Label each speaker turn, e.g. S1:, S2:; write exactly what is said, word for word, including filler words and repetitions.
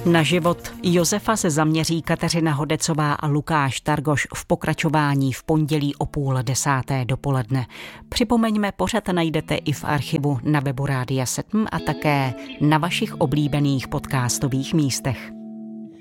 S1: Na život Josefa se zaměří Kateřina Hodecová a Lukáš Targoš v pokračování v pondělí o půl desáté dopoledne. Připomeňme, pořad najdete i v archivu na webu Rádia sedm a také na vašich oblíbených podcastových místech.